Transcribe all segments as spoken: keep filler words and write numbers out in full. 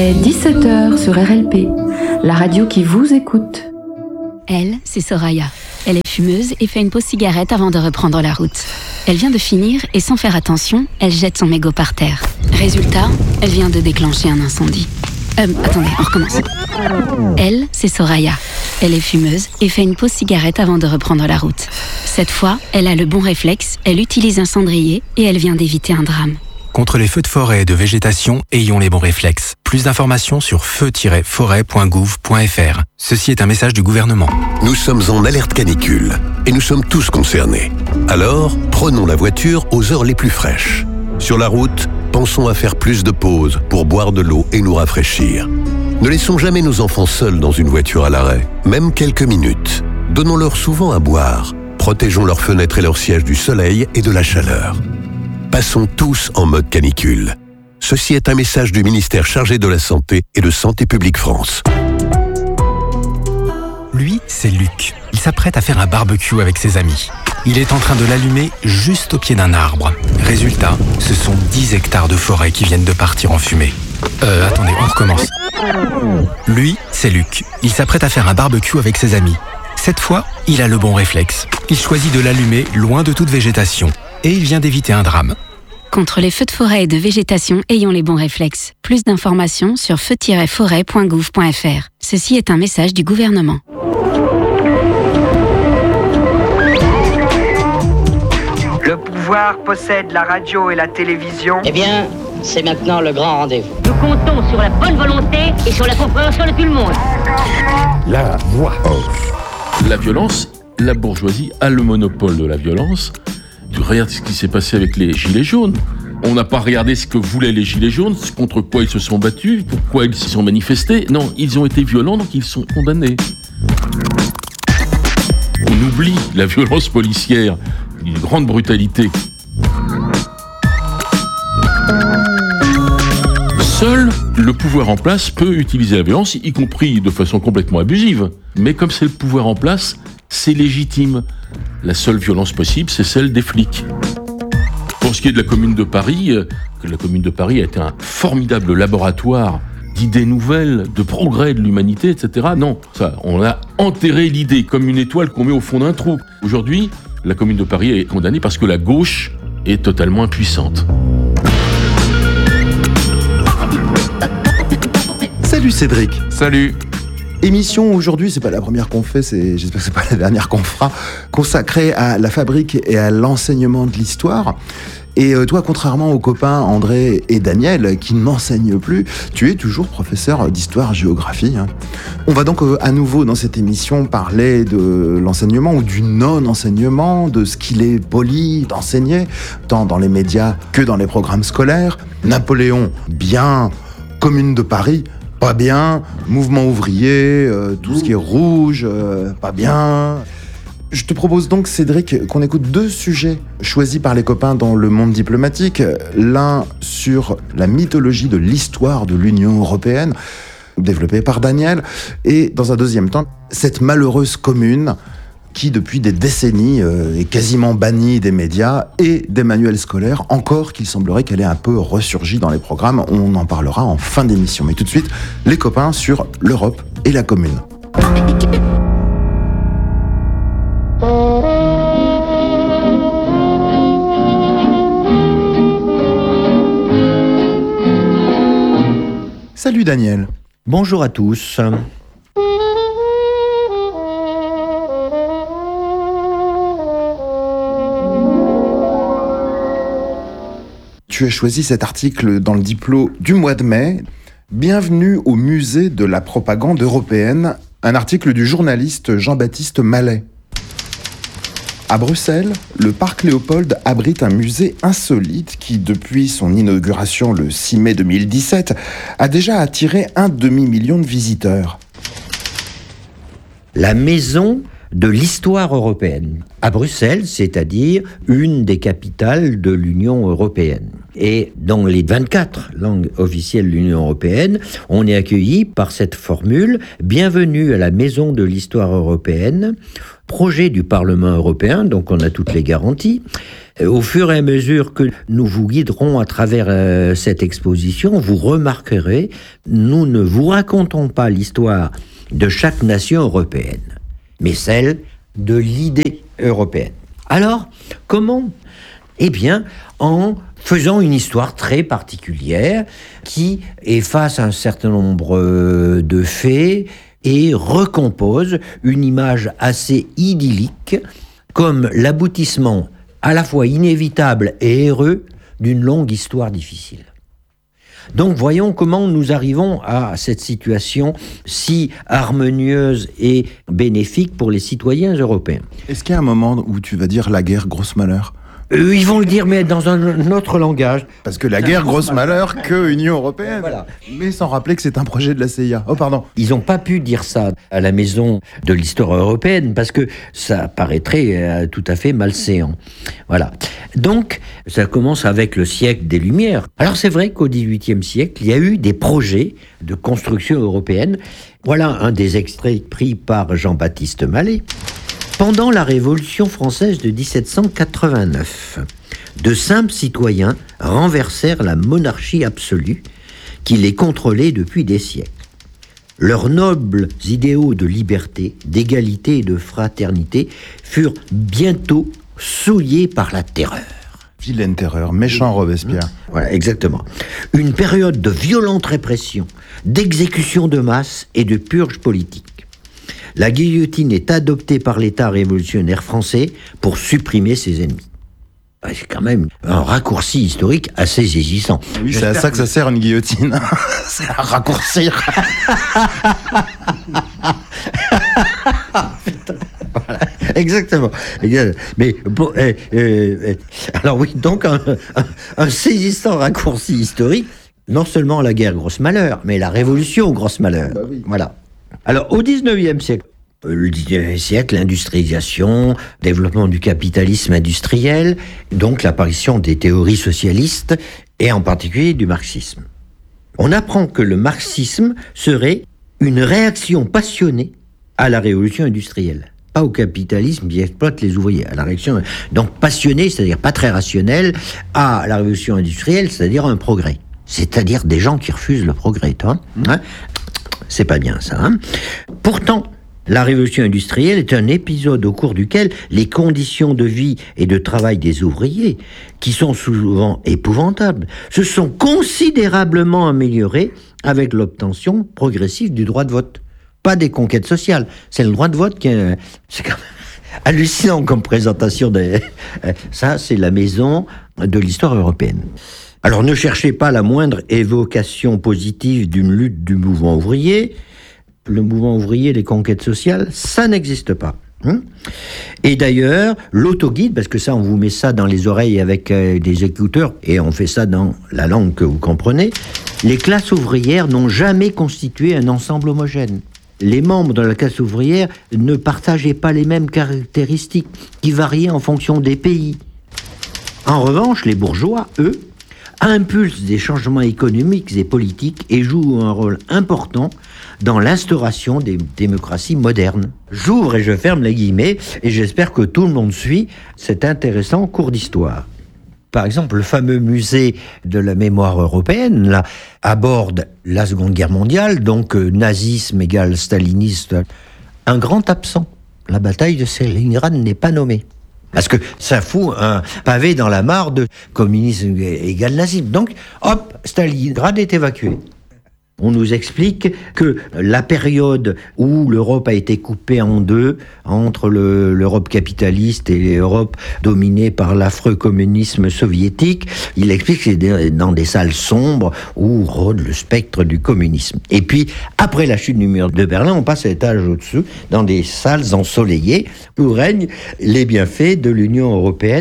est dix-sept heures sur R L P, la radio qui vous écoute. Elle, c'est Soraya. Elle est fumeuse et fait une pause cigarette avant de reprendre la route. Elle vient de finir et sans faire attention, elle jette son mégot par terre. Résultat, elle vient de déclencher un incendie. Euh, attendez, on recommence. Elle, c'est Soraya. Elle est fumeuse et fait une pause cigarette avant de reprendre la route. Cette fois, elle a le bon réflexe, elle utilise un cendrier et elle vient d'éviter un drame. Contre les feux de forêt et de végétation, ayons les bons réflexes. Plus d'informations sur feu tiret forêt point gouv point f r. Ceci est un message du gouvernement. Nous sommes en alerte canicule et nous sommes tous concernés. Alors, prenons la voiture aux heures les plus fraîches. Sur la route, pensons à faire plus de pauses pour boire de l'eau et nous rafraîchir. Ne laissons jamais nos enfants seuls dans une voiture à l'arrêt, même quelques minutes. Donnons-leur souvent à boire. Protégeons leurs fenêtres et leurs sièges du soleil et de la chaleur. Passons tous en mode canicule. Ceci est un message du ministère chargé de la Santé et de Santé publique France. Lui, c'est Luc. Il s'apprête à faire un barbecue avec ses amis. Il est en train de l'allumer juste au pied d'un arbre. Résultat, ce sont dix hectares de forêt qui viennent de partir en fumée. Euh, attendez, on recommence. Lui, c'est Luc. Il s'apprête à faire un barbecue avec ses amis. Cette fois, il a le bon réflexe. Il choisit de l'allumer loin de toute végétation. Et il vient d'éviter un drame. Contre les feux de forêt et de végétation, ayons les bons réflexes. Plus d'informations sur feu tiret forêt point gouv point f r. Ceci est un message du gouvernement. Le pouvoir possède la radio et la télévision. Eh bien, c'est maintenant le grand rendez-vous. Nous comptons sur la bonne volonté et sur la compréhension de tout le monde. La voix off. La violence, la bourgeoisie a le monopole de la violence. Tu regardes ce qui s'est passé avec les Gilets jaunes. On n'a pas regardé ce que voulaient les Gilets jaunes, contre quoi ils se sont battus, pourquoi ils se sont manifestés. Non, ils ont été violents, donc ils sont condamnés. On oublie la violence policière, une grande brutalité. Seul le pouvoir en place peut utiliser la violence, y compris de façon complètement abusive. Mais comme c'est le pouvoir en place, c'est légitime. La seule violence possible, c'est celle des flics. Pour ce qui est de la Commune de Paris, euh, la Commune de Paris a été un formidable laboratoire d'idées nouvelles, de progrès de l'humanité, et cetera. Non, ça, on a enterré l'idée comme une étoile qu'on met au fond d'un trou. Aujourd'hui, la Commune de Paris est condamnée parce que la gauche est totalement impuissante. Salut Cédric. Salut. Émission aujourd'hui, c'est pas la première qu'on fait, c'est, j'espère que c'est pas la dernière qu'on fera, consacrée à la fabrique et à l'enseignement de l'histoire. Et toi, contrairement aux copains André et Daniel, qui n'enseignent plus, tu es toujours professeur d'histoire-géographie. Hein. On va donc euh, à nouveau dans cette émission parler de l'enseignement ou du non-enseignement, de ce qu'il est poli d'enseigner, tant dans les médias que dans les programmes scolaires. Napoléon, bien. Commune de Paris, pas bien. Mouvement ouvrier, euh, tout ce qui est rouge, euh, pas bien. Je te propose donc, Cédric, qu'on écoute deux sujets choisis par les copains dans le monde diplomatique. L'un sur la mythologie de l'histoire de l'Union européenne, développée par Daniel. Et dans un deuxième temps, cette malheureuse commune qui, depuis des décennies, euh, est quasiment bannie des médias et des manuels scolaires, encore qu'il semblerait qu'elle ait un peu ressurgi dans les programmes. On en parlera en fin d'émission. Mais tout de suite, les copains sur l'Europe et la commune. Salut Daniel. Bonjour à tous. Tu as choisi cet article dans le Diplo du mois de mai. Bienvenue au musée de la propagande européenne, un article du journaliste Jean-Baptiste Mallet. À Bruxelles, le parc Léopold abrite un musée insolite qui, depuis son inauguration le six mai deux mille dix-sept, a déjà attiré un demi-million de visiteurs. La maison de l'histoire européenne à Bruxelles, c'est-à-dire une des capitales de l'Union européenne. Et dans les vingt-quatre langues officielles de l'Union européenne, on est accueilli par cette formule « Bienvenue à la Maison de l'Histoire européenne », projet du Parlement européen, donc on a toutes les garanties. Au fur et à mesure que nous vous guiderons à travers euh, cette exposition, vous remarquerez, nous ne vous racontons pas l'histoire de chaque nation européenne, mais celle de l'idée européenne. Alors, comment ? Eh bien, en faisant une histoire très particulière qui efface un certain nombre de faits et recompose une image assez idyllique comme l'aboutissement à la fois inévitable et heureux d'une longue histoire difficile. Donc voyons comment nous arrivons à cette situation si harmonieuse et bénéfique pour les citoyens européens. Est-ce qu'il y a un moment où tu vas dire la guerre grosse malheur ? Euh, ils vont le dire, mais dans un autre langage. Parce que la guerre grosse malheur que Union européenne. Voilà. Mais sans rappeler que c'est un projet de la C I A. Oh, pardon. Ils n'ont pas pu dire ça à la Maison de l'Histoire européenne parce que ça paraîtrait euh, tout à fait malséant. Voilà. Donc, ça commence avec le siècle des Lumières. Alors, c'est vrai qu'au dix-huitième siècle, il y a eu des projets de construction européenne. Voilà un des extraits pris par Jean-Baptiste Mallet. Pendant la Révolution française de dix-sept cent quatre-vingt-neuf, de simples citoyens renversèrent la monarchie absolue qui les contrôlait depuis des siècles. Leurs nobles idéaux de liberté, d'égalité et de fraternité furent bientôt souillés par la terreur. Vilaine terreur, méchant Robespierre. Voilà, exactement. Une période de violente répression, d'exécution de masse et de purge politique. La guillotine est adoptée par l'État révolutionnaire français pour supprimer ses ennemis. C'est quand même un raccourci historique assez saisissant. Oui, c'est à ça que ça sert une guillotine. C'est à raccourcir. Voilà, exactement. Mais bon, euh, euh, alors oui, donc un, un, un saisissant raccourci historique, non seulement la guerre grosse malheur, mais la révolution grosse malheur. Bah oui. Voilà. Alors, au dix-neuvième siècle, le dix-neuvième siècle, l'industrialisation, développement du capitalisme industriel, donc l'apparition des théories socialistes, et en particulier du marxisme. On apprend que le marxisme serait une réaction passionnée à la révolution industrielle, pas au capitalisme qui exploite les ouvriers, à la réaction, donc passionnée, c'est-à-dire pas très rationnelle, à la révolution industrielle, c'est-à-dire un progrès. C'est-à-dire des gens qui refusent le progrès, toi. Hein ? C'est pas bien ça. Hein ? Pourtant, la révolution industrielle est un épisode au cours duquel les conditions de vie et de travail des ouvriers, qui sont souvent épouvantables, se sont considérablement améliorées avec l'obtention progressive du droit de vote. Pas des conquêtes sociales, c'est le droit de vote qui est... C'est quand même hallucinant comme présentation. De... Ça, c'est la maison de l'histoire européenne. Alors ne cherchez pas la moindre évocation positive d'une lutte du mouvement ouvrier. Le mouvement ouvrier, les conquêtes sociales, ça n'existe pas. Hein ? Et d'ailleurs, l'autoguide, parce que ça, on vous met ça dans les oreilles avec euh, des écouteurs, et on fait ça dans la langue que vous comprenez, les classes ouvrières n'ont jamais constitué un ensemble homogène. Les membres de la classe ouvrière ne partageaient pas les mêmes caractéristiques, qui variaient en fonction des pays. En revanche, les bourgeois, eux, impulsent des changements économiques et politiques et jouent un rôle important dans l'instauration des démocraties modernes. J'ouvre et je ferme les guillemets et j'espère que tout le monde suit cet intéressant cours d'histoire. Par exemple, le fameux musée de la mémoire européenne là, aborde la Seconde Guerre mondiale, donc euh, nazisme égale stalinisme. Un grand absent, la bataille de Stalingrad n'est pas nommée. Parce que ça fout un pavé dans la mare de communisme égal nazisme. Donc, hop, Stalingrad est évacué. On nous explique que la période où l'Europe a été coupée en deux, entre le, l'Europe capitaliste et l'Europe dominée par l'affreux communisme soviétique, il explique que c'est dans des salles sombres où rôde le spectre du communisme. Et puis, après la chute du mur de Berlin, on passe à l'étage au-dessus, dans des salles ensoleillées, où règnent les bienfaits de l'Union européenne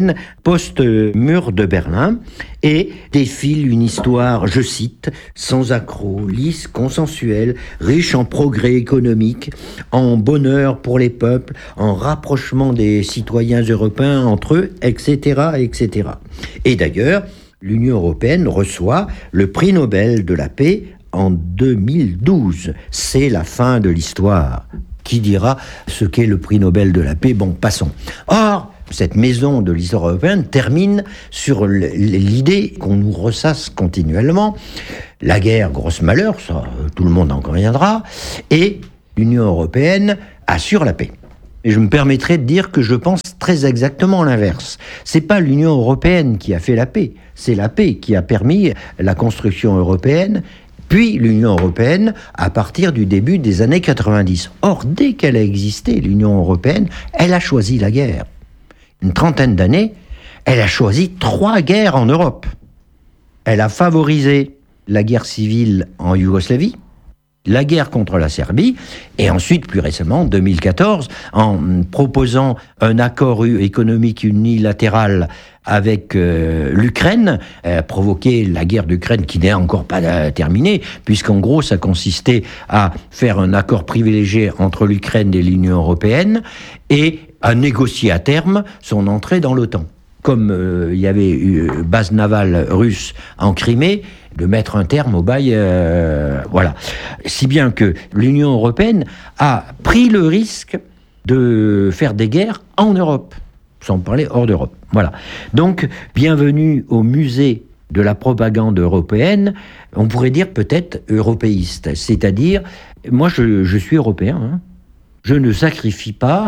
post-mur de Berlin et défile une histoire, je cite, sans accroc, lisse, consensuelle, riche en progrès économique, en bonheur pour les peuples, en rapprochement des citoyens européens entre eux, et cetera, et cetera. Et d'ailleurs, l'Union européenne reçoit le prix Nobel de la paix en deux mille douze. C'est la fin de l'histoire. Qui dira ce qu'est le prix Nobel de la paix? Bon, passons. Or, cette maison de l'histoire européenne termine sur l'idée qu'on nous ressasse continuellement. La guerre, grosse malheur, ça, tout le monde en conviendra, et l'Union européenne assure la paix. Et je me permettrai de dire que je pense très exactement l'inverse. C'est pas l'Union européenne qui a fait la paix, c'est la paix qui a permis la construction européenne, puis l'Union européenne à partir du début des années quatre-vingt-dix. Or, dès qu'elle a existé, l'Union européenne, elle a choisi la guerre. Une trentaine d'années, elle a choisi trois guerres en Europe. Elle a favorisé la guerre civile en Yougoslavie, la guerre contre la Serbie, et ensuite, plus récemment, en deux mille quatorze, en proposant un accord économique unilatéral avec euh, l'Ukraine, a provoqué la guerre d'Ukraine qui n'est encore pas euh, terminée, puisqu'en gros, ça consistait à faire un accord privilégié entre l'Ukraine et l'Union européenne, et à négocier à terme son entrée dans l'OTAN. Comme euh, il y avait eu base navale russe en Crimée, de mettre un terme au bail, euh, voilà. Si bien que l'Union européenne a pris le risque de faire des guerres en Europe, sans parler hors d'Europe. Voilà. Donc, bienvenue au musée de la propagande européenne, on pourrait dire peut-être européiste. C'est-à-dire, moi je, je suis européen, hein. Je ne sacrifie pas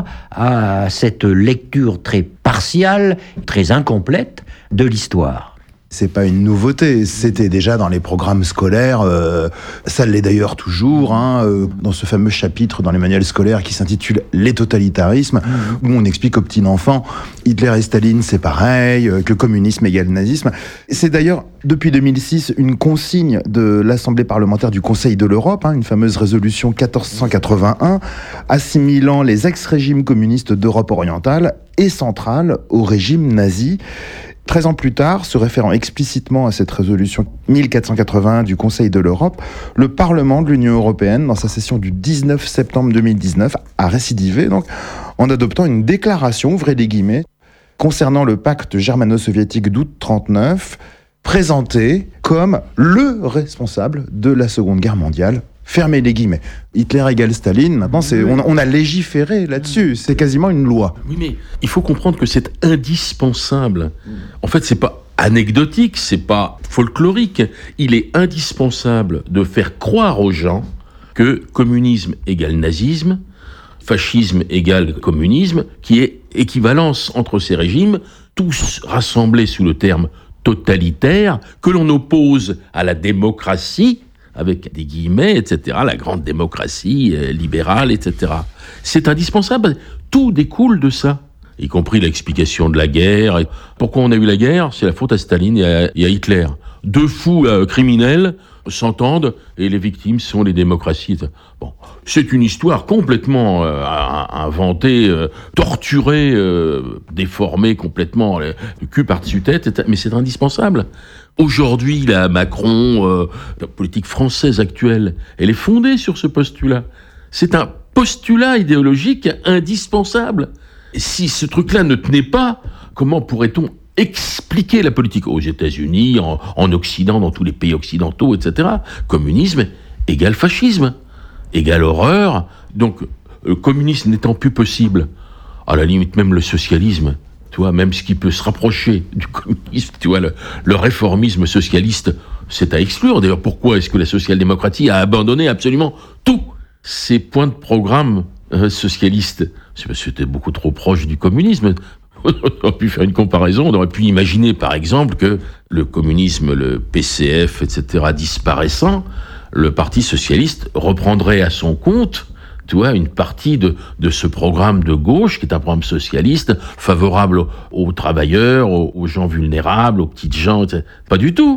à cette lecture très partiale, très incomplète de l'histoire. C'est pas une nouveauté, c'était déjà dans les programmes scolaires, euh, ça l'est d'ailleurs toujours, hein, euh, dans ce fameux chapitre dans les manuels scolaires qui s'intitule « Les totalitarismes », où on explique aux petits enfants Hitler et Staline c'est pareil, euh, que le communisme égale nazisme. C'est d'ailleurs, depuis deux mille six, une consigne de l'Assemblée parlementaire du Conseil de l'Europe, hein, une fameuse résolution quatorze cent quatre-vingt-un, assimilant les ex-régimes communistes d'Europe orientale et centrale au régime nazi. Treize ans plus tard, se référant explicitement à cette résolution mille quatre cent quatre-vingt-un du Conseil de l'Europe, le Parlement de l'Union européenne, dans sa session du dix-neuf septembre deux mille dix-neuf, a récidivé donc, en adoptant une déclaration, ouvrez les guillemets, concernant le pacte germano-soviétique d'août trente-neuf, présenté comme le responsable de la Seconde Guerre mondiale. Fermez les guillemets. Hitler égale Staline, maintenant c'est, on, on a légiféré là-dessus, c'est quasiment une loi. Oui, mais il faut comprendre que c'est indispensable. En fait, c'est pas anecdotique, c'est pas folklorique. Il est indispensable de faire croire aux gens que communisme égale nazisme, fascisme égale communisme, qui est équivalence entre ces régimes, tous rassemblés sous le terme totalitaire, que l'on oppose à la démocratie, avec des guillemets, et cetera, la grande démocratie euh, libérale, et cetera. C'est indispensable. Tout découle de ça, y compris l'explication de la guerre. Pourquoi on a eu la guerre? C'est la faute à Staline et à, et à Hitler. Deux fous euh, criminels s'entendent et les victimes sont les démocraties. Bon, c'est une histoire complètement euh, inventée, euh, torturée, euh, déformée complètement, le cul par-dessus tête, mais c'est indispensable. Aujourd'hui, la Macron, euh, la politique française actuelle, elle est fondée sur ce postulat. C'est un postulat idéologique indispensable. Si ce truc-là ne tenait pas, comment pourrait-on expliquer la politique aux États-Unis, en, en Occident, dans tous les pays occidentaux, et cetera. Communisme égale fascisme, égale horreur. Donc, le communisme n'étant plus possible, à la limite même le socialisme, tu vois, même ce qui peut se rapprocher du communisme, tu vois, le, le réformisme socialiste, c'est à exclure. D'ailleurs, pourquoi est-ce que la social-démocratie a abandonné absolument tous ces points de programme euh, socialistes? C'est parce que c'était beaucoup trop proche du communisme. On aurait pu faire une comparaison, on aurait pu imaginer, par exemple, que le communisme, le P C F, et cetera, disparaissant, le Parti socialiste reprendrait à son compte, tu vois, une partie de, de ce programme de gauche, qui est un programme socialiste, favorable aux, aux travailleurs, aux, aux gens vulnérables, aux petites gens, et cetera. Pas du tout.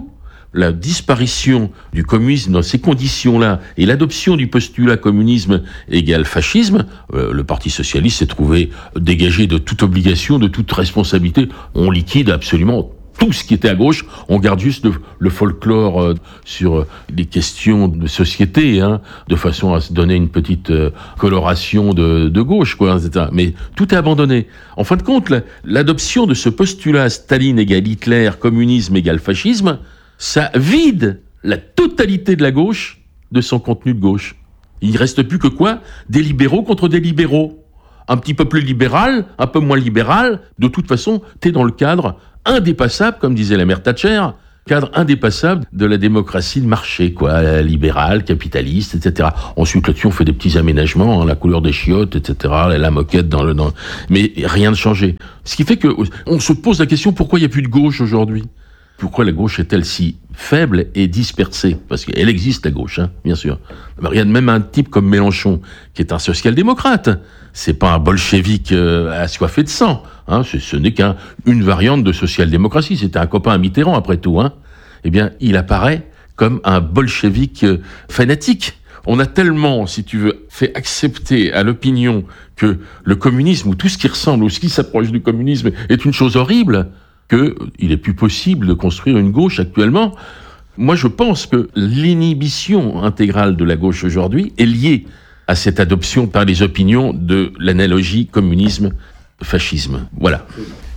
la disparition du communisme dans ces conditions-là et l'adoption du postulat communisme égale fascisme, euh, le Parti socialiste s'est trouvé dégagé de toute obligation, de toute responsabilité. On liquide absolument tout ce qui était à gauche, on garde juste le, le folklore euh, sur les questions de société, hein, de façon à se donner une petite euh, coloration de, de gauche, quoi, et cetera. Mais tout est abandonné. En fin de compte, la, l'adoption de ce postulat Staline égale Hitler, communisme égale fascisme, ça vide la totalité de la gauche de son contenu de gauche. Il ne reste plus que quoi ? Des libéraux contre des libéraux. Un petit peu plus libéral, un peu moins libéral. De toute façon, t'es dans le cadre indépassable, comme disait la mère Thatcher, cadre indépassable de la démocratie de marché, quoi, libérale, capitaliste, et cetera. Ensuite, là-dessus, on fait des petits aménagements, hein, la couleur des chiottes, et cetera, la moquette dans le... Dans... Mais rien ne changé. Ce qui fait que on se pose la question, pourquoi il n'y a plus de gauche aujourd'hui ? Pourquoi la gauche est-elle si faible et dispersée ? Parce qu'elle existe, la gauche, hein, bien sûr. Regarde, même un type comme Mélenchon, qui est un social-démocrate, c'est pas un bolchevique euh, assoiffé de sang, hein, ce, ce n'est qu'une qu variante de social-démocratie. C'était un copain à Mitterrand, après tout. Hein. Eh bien, il apparaît comme un bolchevique euh, fanatique. On a tellement, si tu veux, fait accepter à l'opinion que le communisme, ou tout ce qui ressemble, ou ce qui s'approche du communisme, est une chose horrible, qu'il est plus possible de construire une gauche actuellement. Moi, je pense que l'inhibition intégrale de la gauche aujourd'hui est liée à cette adoption par les opinions de l'analogie communisme-fascisme. Voilà. Philippe ?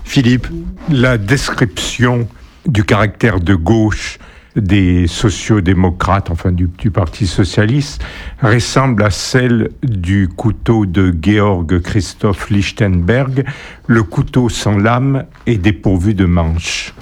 La description du caractère de gauche des sociodémocrates, enfin du, du Parti socialiste, ressemble à celle du couteau de Georg Christoph Lichtenberg, le couteau sans lame et dépourvu de manche.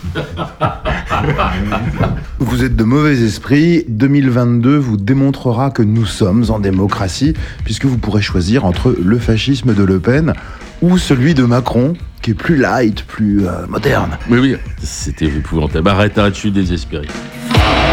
Vous êtes de mauvais esprit. deux mille vingt-deux vous démontrera que nous sommes en démocratie, puisque vous pourrez choisir entre le fascisme de Le Pen ou celui de Macron, qui est plus light, plus euh, moderne. Oui, oui, c'était épouvantable. Arrête, arrête, je suis désespéré.